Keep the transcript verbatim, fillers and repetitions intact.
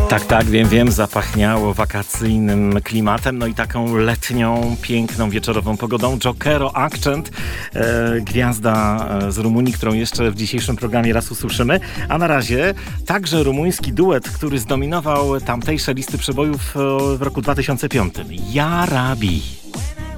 Tak, tak, wiem, wiem, zapachniało wakacyjnym klimatem, no i taką letnią, piękną, wieczorową pogodą. Jokero Accent, e, gwiazda z Rumunii, którą jeszcze w dzisiejszym programie raz usłyszymy. A na razie także rumuński duet, który zdominował tamtejsze listy przebojów w roku dwa tysiące piątym. Yarabi.